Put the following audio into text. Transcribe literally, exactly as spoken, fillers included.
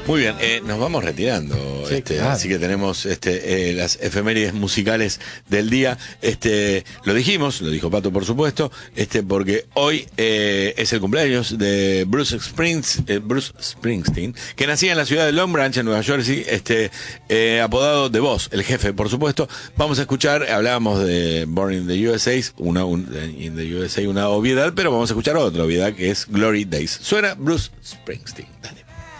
Muy bien, eh, nos vamos retirando, Sí, este, claro. así que tenemos este, eh, las efemérides musicales del día. Este, lo dijimos, lo dijo Pato por supuesto, este, porque hoy eh, es el cumpleaños de Bruce Springs, eh, Bruce Springsteen, que nacía en la ciudad de Long Branch, en Nueva Jersey, este, eh, apodado The Boss, el jefe, por supuesto. Vamos a escuchar, hablábamos de Born in the U S A, una un, in the U S A, una obviedad, pero vamos a escuchar otra obviedad que es Glory Days. Suena Bruce Springsteen.